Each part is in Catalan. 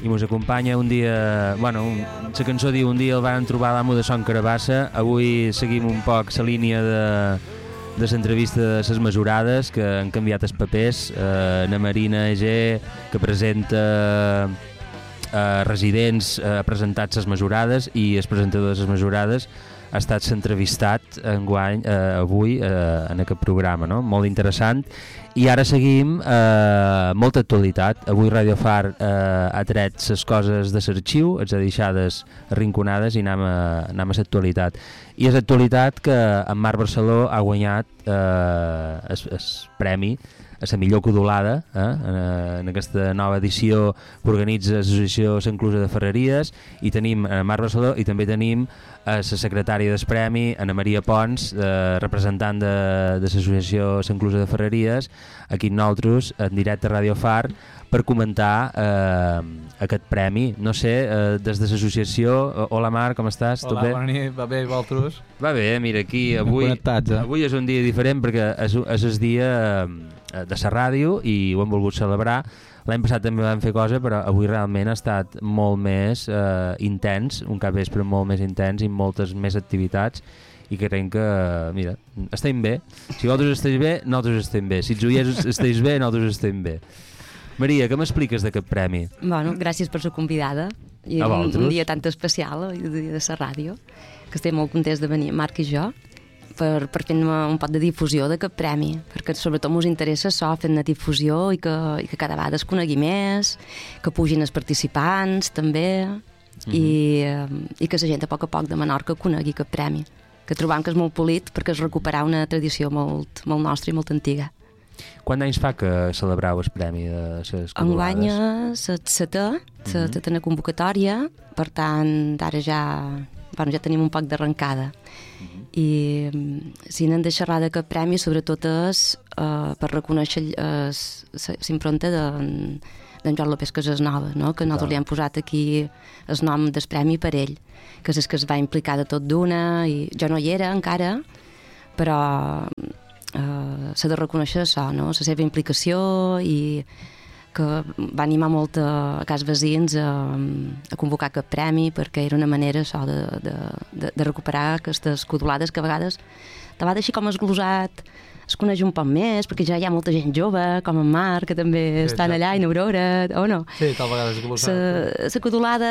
i mos acompanya un dia... Bueno, la cançó diu un dia el van trobar l'amo de Son Carabassa. Avui seguim un poc la línia de l'entrevista de les mesurades, que han canviat els papers. Na Marina G, que presenta residents, ha presentat les mesurades, i el presentador de les mesurades ha estat entrevistat avui en aquest programa, no? Molt interessant. I ara seguim molta actualitat. Avui Radio Far ha tret les coses de l'arxiu, les ha deixades arrinconades, i anem a l'actualitat. I és l'actualitat que en Marc Barceló ha guanyat el premi a la millor codolada en aquesta nova edició que organitza l'Associació Sant Clusa de Ferreries, i tenim a Marc Barceló, i també tenim a la secretària del premi, Ana Maria Pons, representant de l'Associació Sant Clusa de Ferreries, aquí nosaltres en directe a Radio Far, per comentar aquest premi. No sé, des de l'associació. Hola Marc, com estàs? Hola, tot bé? Bona nit, va bé, i vosaltres? Va bé, mira, aquí avui és un dia diferent perquè és el dia de la ràdio i ho hem volgut celebrar. L'any passat també vam fer cosa, però avui realment ha estat molt més intens, un capvespre molt més intens i moltes més activitats, i creiem que, mira, estem bé. Si vosaltres esteu bé, nosaltres estem bé. Si els oients esteu bé, nosaltres estem bé. Maria, què m'expliques d'aquest premi? Bueno, gràcies per ser convidada. I un dia tan especial, el dia de la ràdio, que estem molt contents de venir, Marc i jo, per fer un pot de difusió d'aquest premi, perquè sobretot ens interessa això, fer-ne difusió i que cada vegada es conegui més, que pugin els participants també, i que la gent a poc de Menorca conegui aquest premi, que trobam que és molt polit perquè és recuperar una tradició molt nostra i molt antiga. Quants anys fa que celebrau el premi de les codolades? Enguany és la setena convocatòria, per tant ara ja tenim un poc d'arrencada. I si n'hem de xerrar d'aquest premi, sobretot és per reconèixer l'impronta d'en Joan López Casasnova, no? Que nosaltres li hem posat aquí el nom del premi per ell, que és el que es va implicar de tot d'una, i jo no hi era encara, però s'ha de reconèixer això, no? La seva implicació, i que va animar molt a cas veïns a convocar aquest premi, perquè era una manera això de recuperar aquestes codolades que a vegades te va deixar com esglosat, es coneix un poc més, perquè ja hi ha molta gent jove, com en Marc, que també estan allà, i en Aurora, o no? Sí, tal vegada esglosat. La codolada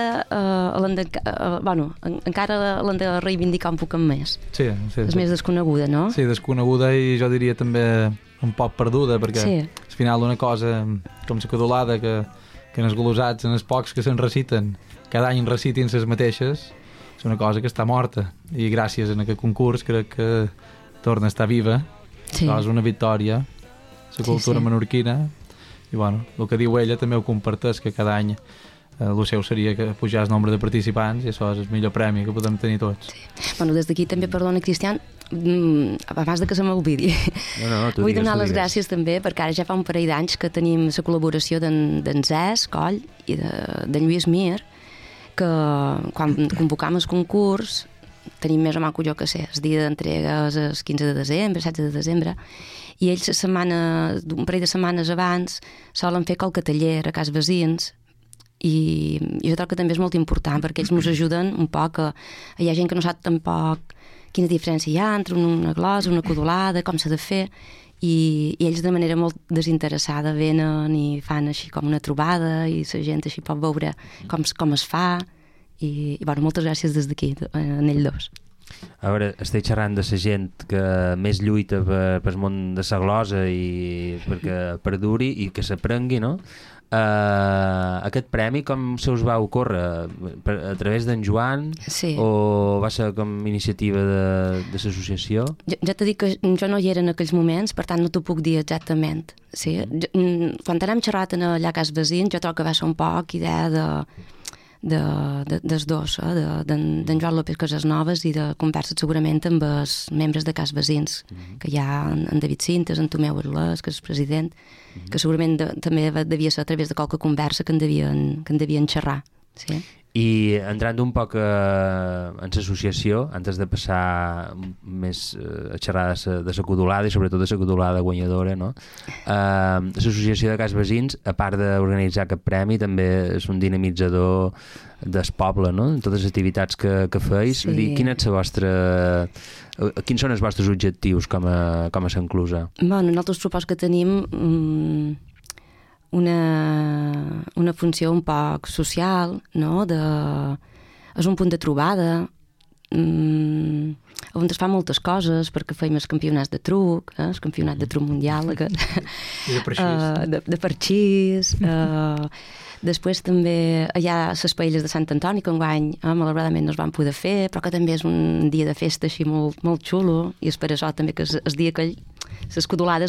encara l'han de reivindicar un poc més. Sí. És més desconeguda, no? Sí, desconeguda, i jo diria també un poc perduda, perquè al final una cosa com la codolada, que en els glosats, en els pocs que se'n reciten, cada any recitin les mateixes, és una cosa que està morta, i gràcies a aquest concurs crec que torna a estar viva. Sí. És una victòria, la cultura menorquina, i bueno, el que diu ella també ho comparteix, que cada any el seu seria que pujar el nombre de participants, i això és el millor premi que podem tenir tots. Sí. Bueno, des d'aquí també, perdona, Cristian, abans de que se m'oblidi, vull donar les gràcies també, perquè ara ja fa un parell d'anys que tenim la col·laboració d'en Cesc Coll i d'en Lluís Mir, que quan convocam el concurs tenim més o menys, jo que sé, el dia d'entrega és el 15 de desembre, 16 de desembre, i ells un parell de setmanes abans solen fer qualque taller a cas veïns, i jo trobo que també és molt important, perquè ells ens ajuden un poc hi ha gent que no sap tampoc quina diferència hi ha entre una glosa, una codolada, com s'ha de fer, i ells de manera molt desinteressada venen i fan així com una trobada, i la gent així pot veure com es fa. I bueno, moltes gràcies des d'aquí, en ells dos. A veure, estic xerrant de la gent que més lluita pel món de la glosa i perquè perduri i que s'aprengui, no? Aquest premi com se us va ocórrer? A través d'en Joan? Sí. O va ser com iniciativa de l'associació? Ja t'he dit que jo no hi era en aquells moments, per tant no t'ho puc dir exactament. Sí? Quan anem xerrat allà a cas veïns, jo trobo que va ser un poc idea dels dos, d'en Joan López Casasnovas, i de converses segurament amb els membres de cas veïns, que hi ha en David Cintes, en Tomeu Arlès, que és el president, que segurament també devia ser a través de qualque conversa que en devien xerrar. sí. I entrant un poc en l'associació, antes de passar més a xerrar de la codolada i sobretot de la codolada guanyadora, no? L'associació de Cas Basins, a part d'organitzar aquest premi, també és un dinamitzador del poble, no? En totes les activitats que feis. Sí. Quins són els vostres objectius com a Sanclusa? Bueno, nosaltres supos que tenim una funció un poc social, no? És un punt de trobada on es fa moltes coses, perquè feim els campionats de truc, el campionat de truc mundial I de parxís. de parxís. Després també hi ha les paelles de Sant Antoni, que enguany malauradament no es van poder fer, però que també és un dia de festa així molt, molt xulo, i és per això també que el dia que les codolades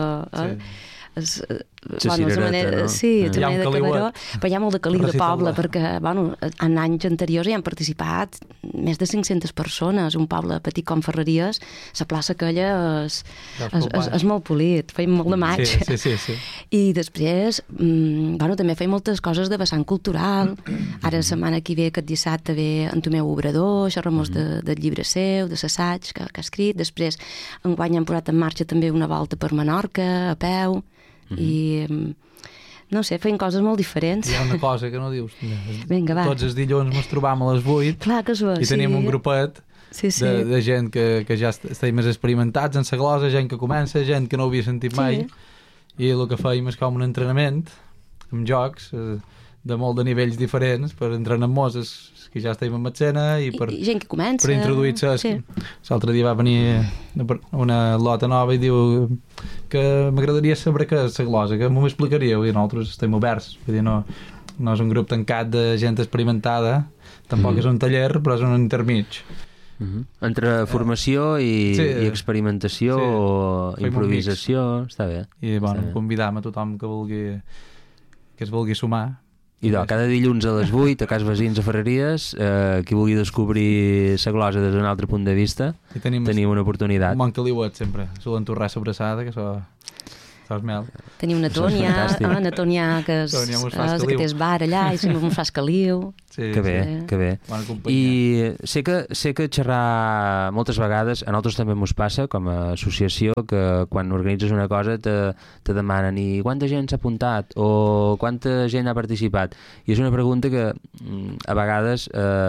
manera, no? Sí, hi ha un cabaró, però hi ha molt de caliu de poble, Recitable. perquè en anys anteriors hi han participat més de 500 persones, un poble petit com Ferreries, la plaça aquella és molt polit, feim molt de maig. Sí. I després, també feim moltes coses de vessant cultural. Ara, la setmana que ve, aquest dissabte, ve en Tomeu Obrador, xerramos del llibre seu, de l'assaig que ha escrit. Després, enguany han posat en marxa també una volta per Menorca, a peu, i no sé, feim coses molt diferents. Hi ha una cosa que no dius. Vinga, va. Tots els dilluns ens trobam a les 8. Clar que és bo, i tenim un grupet de gent que ja estem més experimentats en la glosa, gent que comença, gent que no ho havia sentit mai, i el que feim és com un entrenament amb jocs de molt de nivells diferents per entrenar-nos que ja estem en escena i per gent que comença, per introduir-se. L'altre dia va venir una lota nova i diu que m'agradaria saber què és la glosa, que m'ho explicaríeu, i nosaltres estem oberts, vull dir, no és un grup tancat de gent experimentada, tampoc és un taller, però és un intermig. Entre formació i experimentació o improvisació, està bé. I convidam a tothom que es vulgui sumar. I cada dilluns a les 8 a Cas Basins a Ferreries, qui vulgui descobrir la glosa des d'un altre punt de vista, tenim una oportunitat. Un bon caliuet sempre, solen torrar sobrassada, que això és mel. Tenim una Tònia, que és bar allà i sempre ens fas caliu. Que bé. I sé que xerrar moltes vegades, a nosaltres també ens passa com a associació, que quan organitzes una cosa te demanen i quanta gent s'ha apuntat o quanta gent ha participat, i és una pregunta que a vegades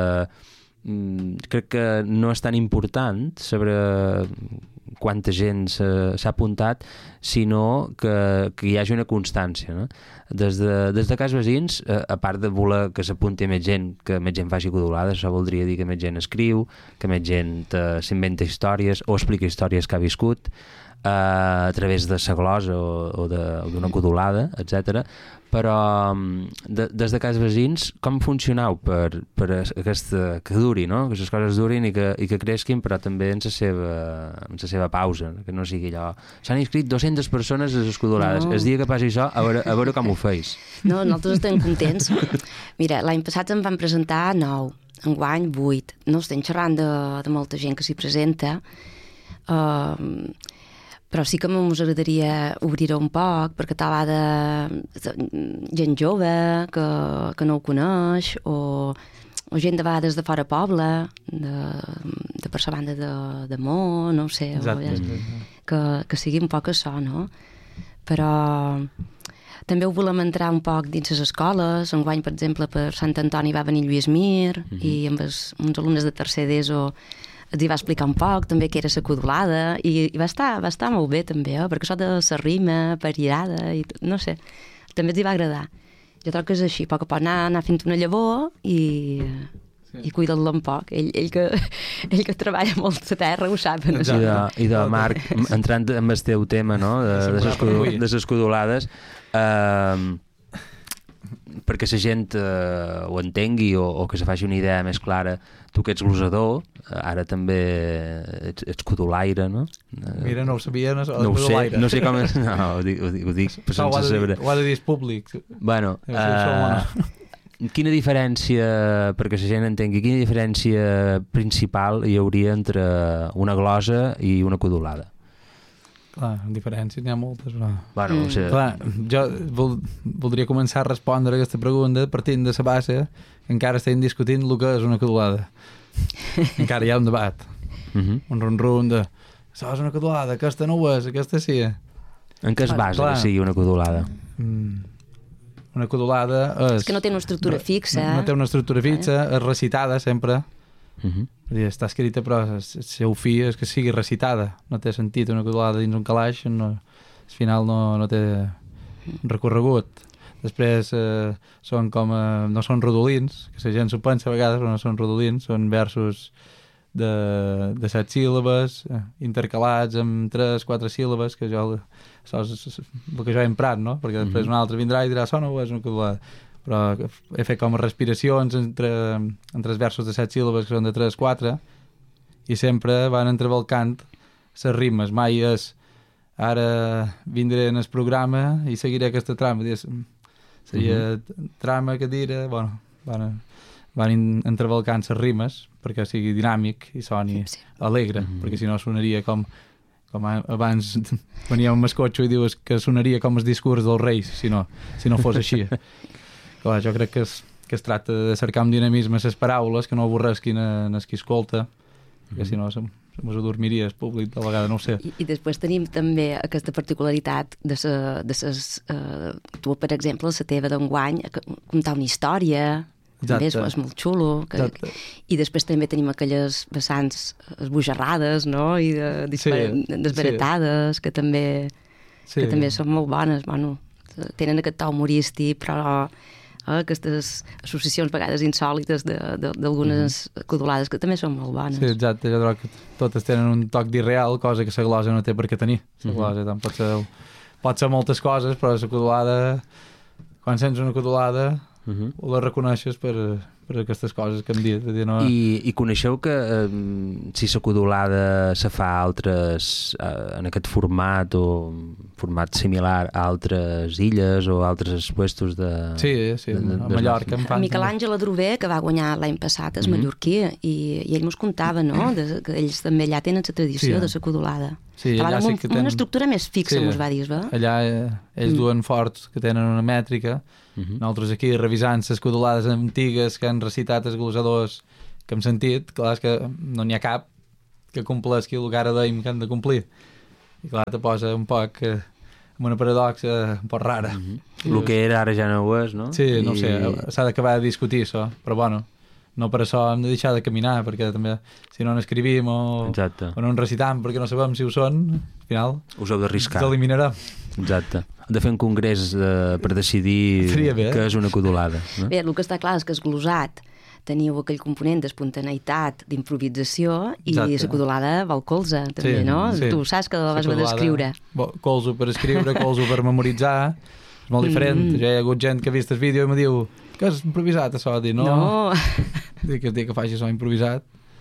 crec que no és tan important saber quanta gent s'ha apuntat, sinó que hi hagi una constància, no? Des de Cas Basins, a part de voler que s'apunti més gent, que més gent faci codolades, això voldria dir que més gent escriu, que més gent s'inventa històries o explica històries que ha viscut a través de la glosa o d'una codolada, etc. Però des de Cas Basins, com funcioneu per aquesta, que duri, no? Que les coses durin i que creixin, però també en la seva pausa, que no sigui allò. S'han inscrit 200 persones a les codolades. El dia que passi això, a veure com ho feis. No, nosaltres estem contents. Mira, l'any passat em van presentar 9, enguany 8. No estem xerrant de molta gent que s'hi presenta, però sí que ens agradaria obrir-ho un poc, perquè tal vegada gent jove que no ho coneix, o gent de vegades de fora poble, de per la banda de Mó, no ho sé, que sigui un poc això, no? Però també ho volem entrar un poc dins les escoles. Enguany, per exemple, per Sant Antoni va venir Lluís Mir, i amb uns alumnes de tercer d'ESO els hi va explicar un poc també què era la codolada, i va estar molt bé també, perquè això de la rima, parirada, i no sé, també els hi va agradar. Jo trobo que és així, a poc a poc anar fent una llavor i cuidar-la un poc. Ell que treballa molt la terra ho sap. No? I de Marc, entrant en el teu tema, no? de les codolades, perquè la gent ho entengui o que se faci una idea més clara, tu que ets glosador, ara també ets codolaire, no? Mira, no ho sabia, no ho sé, no sé com és, no, ho dic sense saber. Ho ha de dir públic. Bueno, quina diferència, perquè la gent entengui, quina diferència principal hi hauria entre una glosa i una codolada? Clar, diferències n'hi ha moltes, però... Bueno, o sigui... Clar, jo voldria començar a respondre a aquesta pregunta partint de la base que encara estem discutint el que és una cadolada. Encara hi ha un debat. Un ron-ron de això és una cadolada, aquesta no ho és, aquesta sí. En què es basa que sigui una cadolada? Una cadolada és... És que no té una estructura fixa. No té una estructura fixa, és recitada sempre. Està escrita, però el seu fi és que sigui recitada. No té sentit una cadolada dins un calaix, al final no té recorregut. Després són com no són rodolins, que la gent s'ho pensa a vegades, però no són rodolins, són versos de 7 síl·labes intercalats amb 3-4 síl·labes, que això és el que jo he emprat, no? Perquè després un altre vindrà i dirà això no és una cadolada. Però he fet com respiracions entre els versos de 7 síl·labes que són de 3-4 i sempre van entrebalcant les rimes. Mai és ara vindré en el programa i seguiré aquesta trama. Seria trama, cadira... Bueno, van entrebalcant les rimes perquè sigui dinàmic i soni alegre, perquè si no sonaria com abans venia un mascotxo i dius que sonaria com el discurs dels reis si no fos així. Clar, jo crec que es tracta de cercar un dinamisme a les paraules que no avorresquin a qui escolta, perquè si no se'm adormiria el públic de vegada, no ho sé. I després tenim també aquesta particularitat de tu, per exemple, la teva d'enguany, contar una història, també és molt xulo. I després també tenim aquelles vessants esbojarrades, no? I desbaratades, que també són molt bones. Bueno, tenen aquest to humorístic, però aquestes associacions vegades insòlites d'algunes cadolades que també són molt bones. Sí, exacte, jo trobo que totes tenen un toc d'irreal, cosa que la glosa no té per què tenir. La glosa tant pot ser moltes coses, però la cadolada, quan sents una cadolada, la reconeixes per aquestes coses que hem dit. I coneixeu que si la cadolada se fa a altres, en aquest format o format similar a altres illes o altres puestos de... Sí, a Mallorca. A Miquel Àngel Adrover, que va guanyar l'any passat, és mallorquí, i ell mos contava, no?, que ells també allà tenen la tradició de la cadolada. Sí, allà sí que una estructura més fixa, mos va dir, va? Allà ells duen forts que tenen una mètrica. Nosaltres aquí revisant les cadolades antigues que han recitat els glosadors que hem sentit, clar, és que no n'hi ha cap que complesqui el que ara dèiem que han de complir. I clar, te posa un poc amb una paradoxa un poc rara. El que era ara ja no ho és, no? Sí, no ho sé, s'ha d'acabar de discutir això, però bueno, no per això hem de deixar de caminar, perquè també si no n'escrivim o no en recitam perquè no sabem si ho són, al final us heu d'arriscar. Ens eliminarem. Exacte. De fer un congrés per decidir què és una cadolada. No? Bé, el que està clar és que és glosat. Teniu aquell component d'espontaneïtat, d'improvisació, i la cadolada vol colze, també, no? Tu saps que vas haver d'escriure. Colzo per escriure, colzo per memoritzar. És molt diferent. Ja hi ha hagut gent que ha vist el vídeo i me diu que és improvisat, això. Dic, no. Dic que faci això improvisat.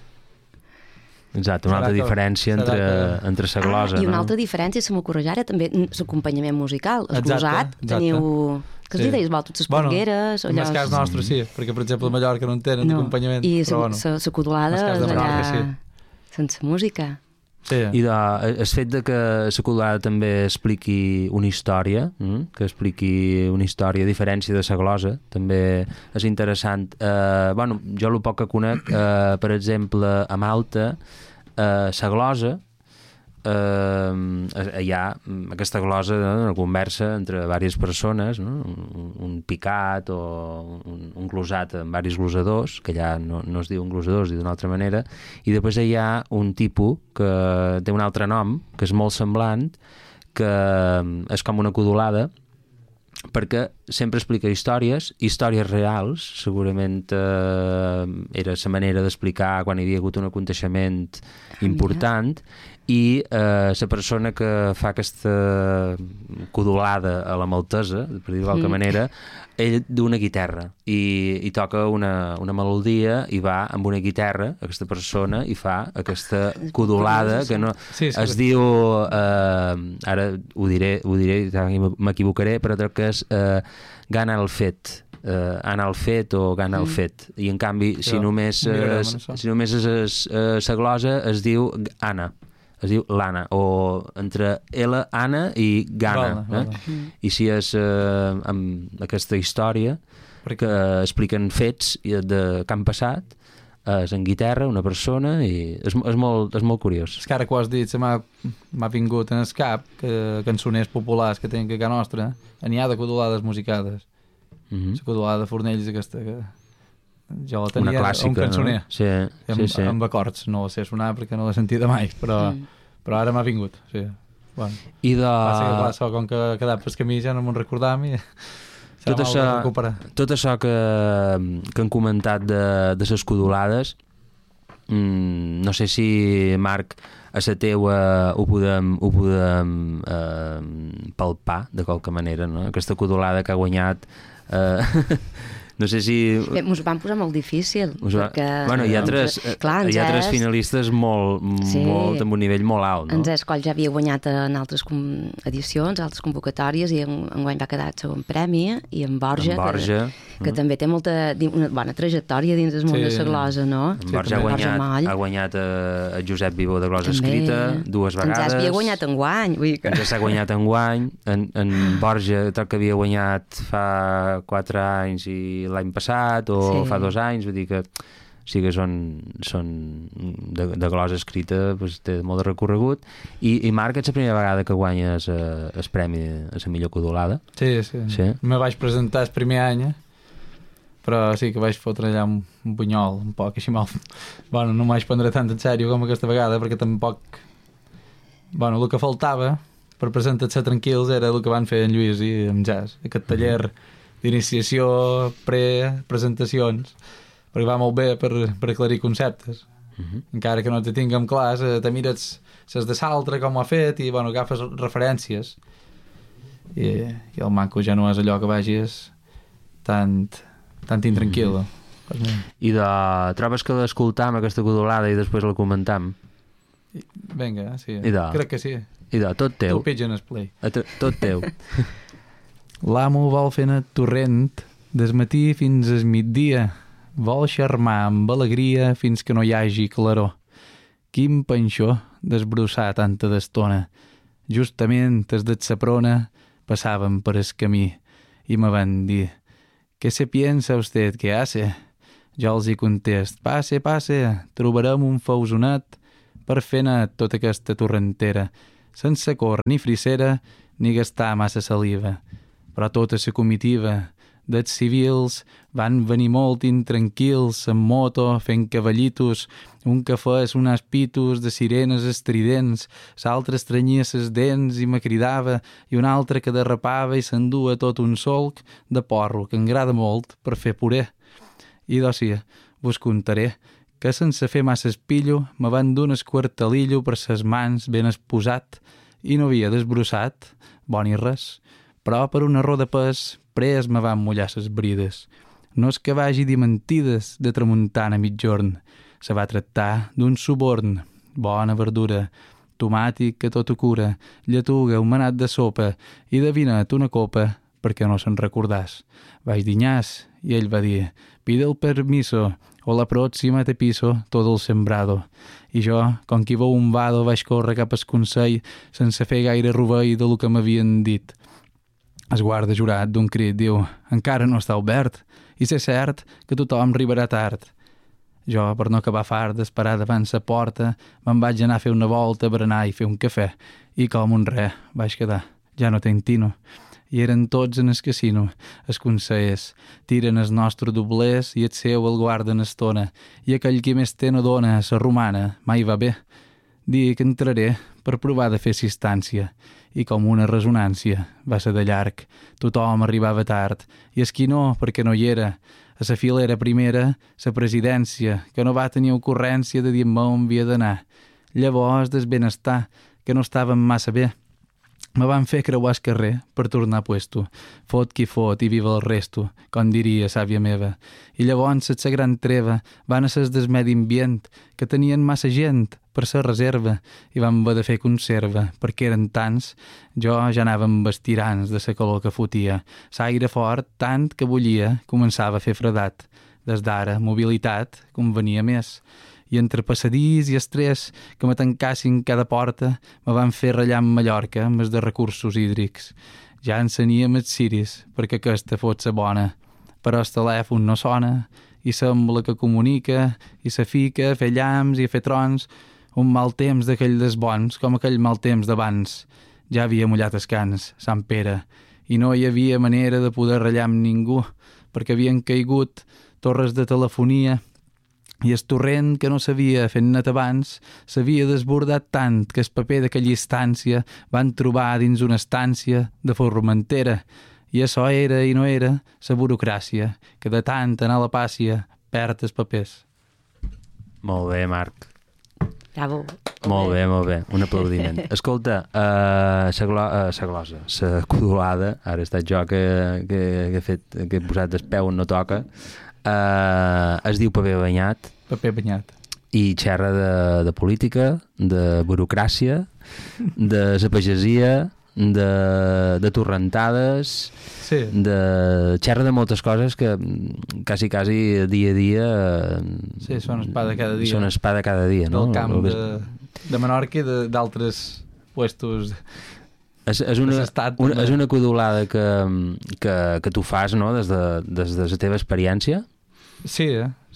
Exacte, una altra diferència entre la glosa. I una altra diferència, se m'ocorre ara, també l'acompanyament musical. El glosat, teniu... Que es deies, totes les porgueres... En el cas nostre sí, perquè per exemple a Mallorca no en tenen d'acompanyament. I la cadolada és allà sense música. Sí. I el fet que la cadolada també expliqui una història, que expliqui una història a diferència de la glosa, també és interessant. Jo el poc que conec, per exemple, a Malta, la glosa, hi ha aquesta glosa, una conversa entre diverses persones, no? Un picat o un glosat amb diversos glosadors, que allà no es diu un glosador, es diu d'una altra manera, i després hi ha un tipus que té un altre nom, que és molt semblant, que és com una cadolada, perquè sempre explica històries reals, segurament era la manera d'explicar quan hi havia hagut un aconteixement important, i la persona que fa aquesta cadolada a la maltesa, per dir-ho d'alguna manera, ell du una guitarra i toca una melodia i va amb una guitarra, aquesta persona, i fa aquesta cadolada que no... Es diu... Ara ho diré, m'equivocaré, però crec que és Gana el fet. Anar al fet o gana el fet. I en canvi, si només és la glosa, es diu Anna. es diu l'Anna, o entre L, Anna i Gana. I si és amb aquesta història que expliquen fets que han passat, és en guitarra, una persona, i és molt curiós. És que ara que ho has dit, m'ha vingut en el cap que cançoners populars que tenen que a nostra, n'hi ha de codolades musicades. La codolada de Fornells aquesta que jo la tenia, una clàssica, un cançoner, no? Sí. Amb acords. No la sé sonar perquè no l'he sentida mai, però ara m'ha vingut. Sí. Bueno. I passa que clar, com que ha quedat pel camí ja no me'n recordàvem i tot això que han comentat de les codolades, no sé si, Marc, a la teua ho podem palpar de qualque manera, no? Aquesta codolada que ha guanyat no sé si... Bé, ens van posar molt difícil. Perquè, bueno, hi ha tres finalistes amb un nivell molt alt, no? En Escoll ja havia guanyat en altres edicions, altres convocatòries, i enguany va quedar segon premi, i en Borja, que també té una bona trajectòria dins del món de la glosa, no? En Borja ha guanyat a Josep Vivó de glosa escrita 2 vegades. En havia guanyat enguany. En s'ha guanyat enguany. En Borja crec que havia guanyat fa 4 anys i l'any passat o fa 2 anys, vull dir que sí que són de glosa escrita, doncs té molt de recorregut. I Marc, és la primera vegada que guanyes el premi a la millor codolada? Sí. Me vaig presentar el primer any, però sí que vaig fotre allà un bunyol, un poc així mal. Bueno, no m'ho vaig prendre tant en sèrio com aquesta vegada, perquè tampoc... Bueno, el que faltava per presentar-se tranquils era el que van fer en Lluís i en Jazz, aquest taller d'iniciació, presentacions, perquè va molt bé per aclarir conceptes. Encara que no te tinguem clars, te mires ses de l'altre, com ho ha fet, i bueno, agafes referències. I el manco ja no és allò que vagis tan intranquil. I trobes que l'escoltam, aquesta codolada, i després la comentam? Vinga, sí. Crec que sí. Tot teu. Tu pitgen el play. Tot teu. L'amo vol fer net torrent des matí fins al migdia. Vol xermar amb alegria fins que no hi hagi claror. Quin panxó desbrossar tanta d'estona. Justament des de Saprona passàvem per el camí i me van dir: «Què se piensa usted que hace?» Jo els hi contest: «Passe, trobarem un fausonet per fer net tota aquesta torrentera, sense cor ni frisera ni gastar massa saliva». Però tota la comitiva dels civils van venir molt intranquils, en moto, fent cavallitos, un que fes unes pitos de sirenes estridents, l'altre estrenyia ses dents i me cridava, i un altre que derrapava i s'endua tot un solc de porro que m'agrada molt per fer puré. I sí, vos contaré que sense fer massa espillo me van dur un esquartalillo per ses mans ben esposat i no havia desbrossat, bon i res. Però per un error de pes, pres me van mullar ses brides. No és que vagi dir mentides de tramuntana mitjorn. Se va tractar d'un suborn. Bona verdura, tomàtic que tot ho cura, lletuga, un manat de sopa i de vinet una copa perquè no se'n recordàs. Vaig dir nyàs i ell va dir: «Pide el permiso o la pròxima te piso todo el sembrado». I jo, com qui veu un vado, vaig córrer cap al consell sense fer gaire rovell de lo que m'havien dit. El guarda jurat d'un crit diu: «Encara no està obert, i sé cert que tothom arribarà tard». Jo, per no acabar fart d'esperar davant la porta, me'n vaig anar a fer una volta a berenar i fer un cafè, i com un res vaig quedar. Ja no tenc tino. I eren tots en el casino. Els consellers tiren els nostres doblers i el seu el guarden estona, i aquell qui més té no dona, la romana, mai va bé. Dic que entraré per provar de fer assistància, i com una resonància va ser de llarg. Tothom arribava tard, i el qui no, perquè no hi era. A la filera primera, la presidència, que no va tenir ocurrència de dir-me on havia d'anar. Llavors, des benestar, que no estàvem massa bé. Me van fer creuar el carrer per tornar a puesto. Fot qui fot i viva el resto, com diria sàvia meva. I llavors, la gran treva, van a ser des medi ambient, que tenien massa gent per ser reserva, i vam haver de fer conserva, perquè eren tants. Jo ja anava amb estirants de la calor que fotia. L'aire fort, tant que bullia, començava a fer fredat. Des d'ara, mobilitat, convenia més. i entre passadís i estrès que me tancassin cada porta me van fer ratllar amb Mallorca amb els de recursos hídrics. Ja enseníem els ciris perquè aquesta fos la bona, però el telèfon no sona i sembla que comunica i se fica a fer llamps i a fer trons. Un mal temps d'aquell dels bons, com aquell mal temps d'abans. Ja havia mullat els cans, Sant Pere, i no hi havia manera de poder ratllar amb ningú, perquè havien caigut torres de telefonia i el torrent que no s'havia fet net abans s'havia desbordat tant que el paper d'aquella instància van trobar dins una estància de Formentera. I això era i no era la burocràcia, que de tant anar a la pàcia perd els papers. Molt bé, Marc. Bravo. Molt bé, molt bé. Un aplaudiment. Escolta, la glosa, la codolada, ara he estat jo que he posat el peu on no toca, es diu Paper Banyat. Paper Banyat. I xerra de política, de burocràcia, de la pagesia, de torrentades, sí. De xerra de moltes coses que quasi dia a dia sí, són espada cada dia. Són espada cada dia, no? Del camp de Menorca i d'altres puestos. És una codolada que tu fas, no? Des de la teva experiència? Sí.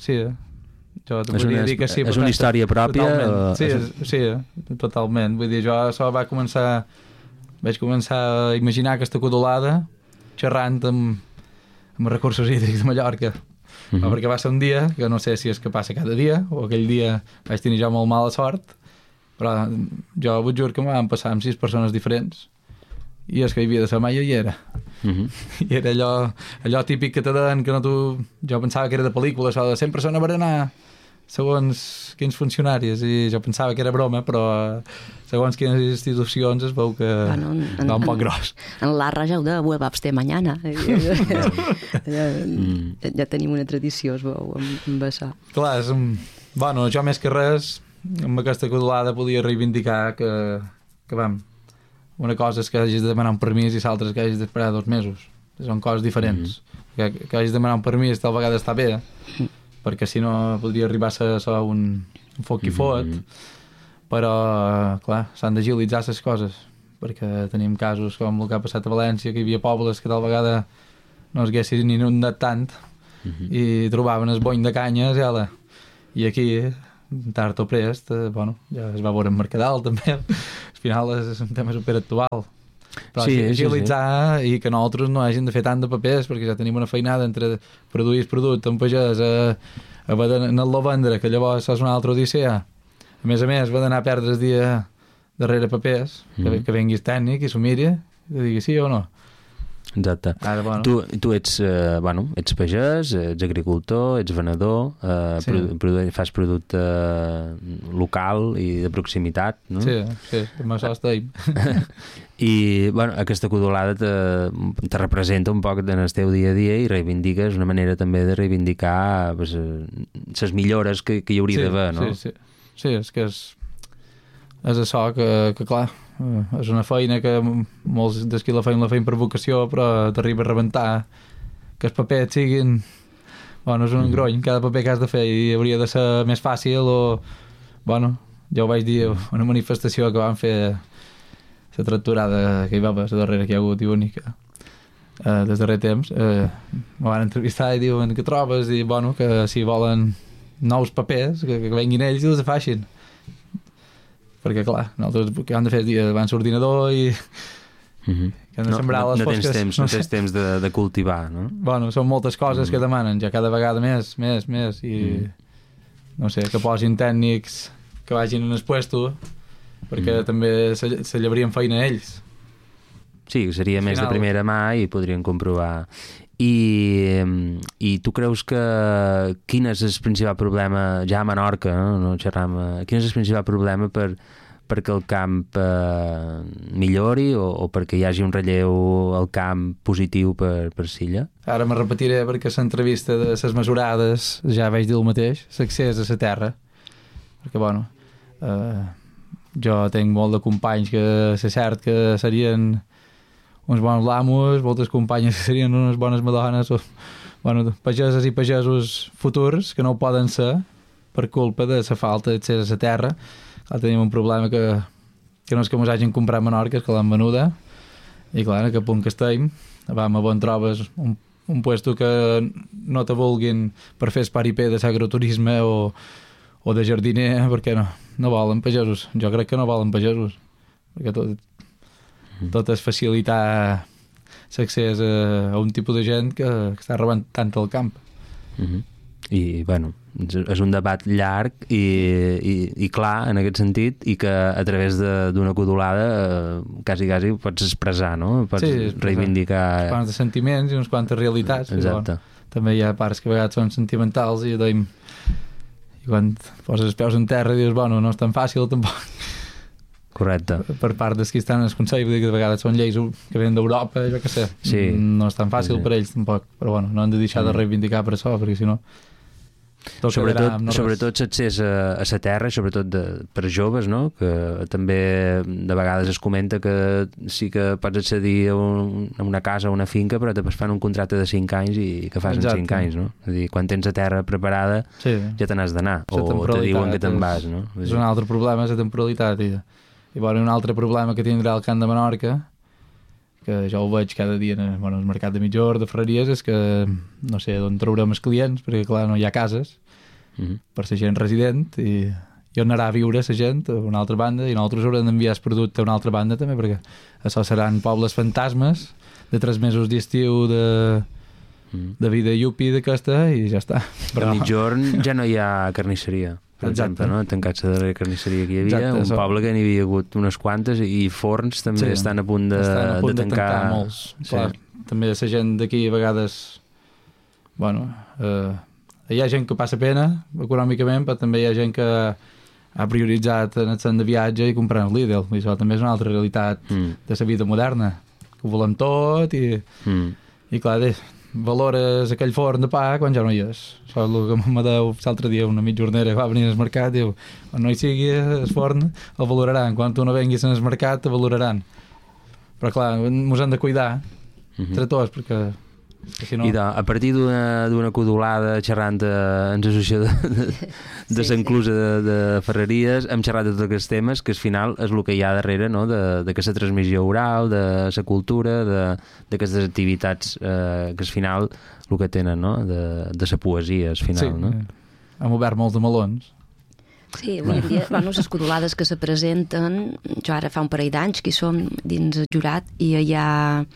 Jo te podria dir que sí. És una història pròpia? Totalment. Sí, totalment. Vull dir, jo això vaig començar a imaginar aquesta codolada xerrant amb recursos hídrics de Mallorca. Perquè va ser un dia, que no sé si és que passa cada dia, o aquell dia vaig tenir jo molt mala sort, però jo vos juro que m'ho van passar amb 6 persones diferents, i és que hi havia de ser mai hi era. I era allò típic que te den, que no jo pensava que era de pel·lícula, això de sempre són a berenar segons quins funcionaris, i jo pensava que era broma, però segons quines institucions es veu que va un poc gros. En l'Arra ja ho de vuelvas de mañana. Ja tenim una tradició, es veu, amb això. Clar, jo més que res, amb aquesta codolada podia reivindicar que una cosa és que hagis de demanar un permís i l'altra és que hagis d'esperar 2 mesos. Són coses diferents. Que hagis de demanar un permís tal vegada està bé, perquè si no podria arribar a ser un foc i fot, però clar, s'han d'agilitzar les coses, perquè tenim casos com el que ha passat a València, que hi havia pobles que tal vegada no es haguessin inundat tant i trobaven el bony de canyes i aquí, tard o prest, ja es va veure en Mercadal també, al final és un tema superactual. Però agilitzar i que nosaltres no hagin de fer tant de papers, perquè ja tenim una feinada entre produir el producte en pagès anar-lo a vendre, que llavors és una altra odissea. A més, va d'anar a perdre el dia darrere papers, que venguis tècnic i s'ho miri i te digui sí o no. Exacte. Ara, tu ets pagès, ets agricultor, ets venedor, fas producte local i de proximitat, no? Sí, amb això estem. I aquesta codolada te representa un poc en el teu dia a dia i reivindiques una manera també de reivindicar les millores que hi hauria d'haver, no? Sí, és que és això que clar, és una feina que molts dels qui la feim per vocació, però t'arriba a rebentar que els papers siguin és un engrony cada paper que has de fer i hauria de ser més fàcil jo ho vaig dir a una manifestació que van fer la tracturada que hi va haver, la darrera que hi ha hagut i única des darrer temps, me van entrevistar i diuen que trobes i que si volen nous papers que venguin ells i els facin, perquè clar, nosaltres que hem de fer abans l'ordinador i que hem de sembrar les fosques. No tens temps de cultivar, no? Són moltes coses que demanen ja cada vegada més i no sé, que posin tècnics que vagin en el puesto perquè també se llevarien feina a ells. Sí, seria més de primera mà i podrien comprovar. I tu creus que quin és el principal problema, ja a Menorca, no xerram, quin és el principal problema perquè el camp millori o perquè hi hagi un relleu al camp positiu per Silla? Ara me repetiré perquè l'entrevista de les mesurades ja vaig dir el mateix, l'accés a la terra, perquè jo tinc molt de companys que és cert que serien uns bons lamos, moltes companyes que serien unes bones madones, pageses i pagesos futurs que no ho poden ser per culpa de la falta d'accés a la terra. Clar, tenim un problema que no és que ens hagin comprat Menorca, és que l'han venuda, i clar, en aquest punt que estem, vam a on trobes un puesto que no te vulguin per fer esparipé de l'agroturisme o de jardiner, perquè no volen pagesos. Jo crec que no volen pagesos, perquè tot és facilitar l'accés a un tipus de gent que està robant tant el camp. I, bueno, és un debat llarg i clar en aquest sentit, i que a través d'una codolada quasi pots expressar, no? Pots reivindicar... Uns quants de sentiments i uns quantes realitats. Exacte. També hi ha parts que a vegades són sentimentals i quan poses els peus en terra dius, bueno, no és tan fàcil tampoc. Correcte. Per part dels que estan en el Consell, que de vegades són lleis que venen d'Europa, jo què sé. Sí. No és tan fàcil per ells tampoc, però bueno, no han de deixar de reivindicar per això, perquè si no... Sobretot l'accés a la terra, sobretot per joves, no? Que també de vegades es comenta que sí que pots accedir a una casa o una finca, però te fan un contracte de 5 anys i que fas en 5 anys, no? És a dir, quan tens la terra preparada ja te n'has d'anar, o te diuen que te'n vas, no? És un altre problema, és la temporalitat. I bueno, un altre problema que tindrà el Camp de Menorca, que jo ho veig cada dia en el mercat de mitjor, de ferreries, és que no sé d'on traurem els clients, perquè clar, no hi ha cases per la gent resident i on anarà a viure la gent a una altra banda, i nosaltres haurem d'enviar el producte a una altra banda també, perquè això seran pobles fantasmes de 3 mesos d'estiu de vida yuppie d'aquesta i ja està. Però a mitjorn ja no hi ha carnisseria, per exemple, no? Tancats la darrera carnisseria que hi havia, un poble que n'hi havia hagut unes quantes, i forns també estan a punt de tancar molts. Clar, també la gent d'aquí a vegades, bueno, hi ha gent que passa pena econòmicament, però també hi ha gent que ha prioritzat anar-se'n de viatge i comprant el Lidl, i això també és una altra realitat de la vida moderna, que ho volem tot i clar, valores aquell forn de pa quan ja no hi és. Això és el que m'adeu l'altre dia, una mitjornera que va venir al mercat i diu, quan no hi sigui el forn el valoraran, quan tu no venguis al mercat te valoraran. Però clar, ens hem de cuidar entre tots, perquè si no... I a partir d'una codolada xerrant en l'associació de Sant Clusa de Ferreries, hem xerrat de tots aquests temes, que al final és el que hi ha darrere, no? D'aquesta transmissió oral, de la cultura, d'aquestes activitats que al final el que tenen, no? De la poesia al final, no? Hem obert molts de melons. Sí, avui en dia, bueno, les codolades que se presenten, jo ara fa un parell d'anys que hi som dins el jurat, i hi ha...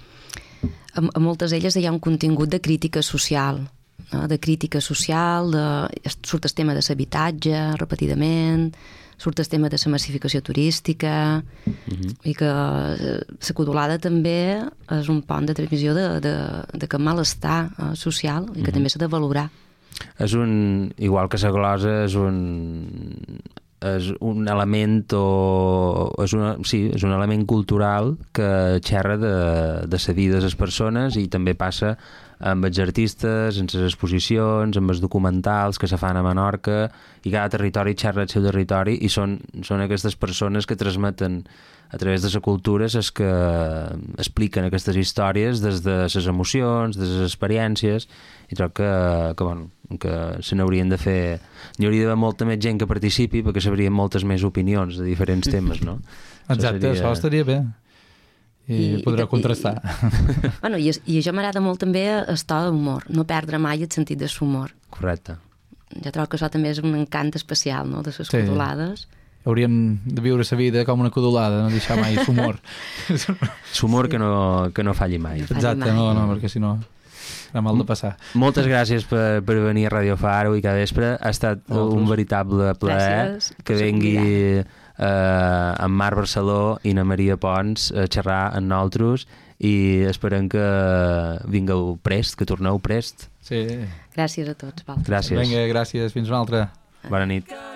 A moltes d'elles hi ha un contingut de crítica social, no? De crítica social, surt el tema de l'habitatge repetidament, surt el tema de la massificació turística, i que la codolada també és un pont de transmissió de que malestar social i que també s'ha de valorar. És igual que la glosa, és un element és un element cultural que xerra de la vida de les persones, i també passa amb els artistes, amb les exposicions, amb els documentals que se fan a Menorca, i cada territori xerra el seu territori, i són aquestes persones que transmeten a través de la cultura les que expliquen aquestes històries des de les emocions, des de les experiències, i trobo que se n'haurien de fer... Hi hauria d'haver molta més gent que participi, perquè sabrien moltes més opinions de diferents temes, no? Exacte, això estaria bé. I podreu contrastar. Bueno, i a jo m'agrada molt també el to d'humor, no perdre mai el sentit de l'humor. Correcte. Jo trobo que això també és un encant especial, no?, de les codolades. Hauríem de viure la vida com una codolada, no deixar mai l'humor. L'humor que no falli mai. Exacte, no, perquè si no era mal de passar. Moltes gràcies per venir a Radio Faro i cada vespre. Ha estat un veritable plaer que vengui en Marc Barceló i na Maria Pons a xerrar amb nosaltres, i esperem que vingueu prest, que torneu prest. Sí. Gràcies a tots, Val. Gràcies. Vinga, gràcies. Fins una altra. Bona nit.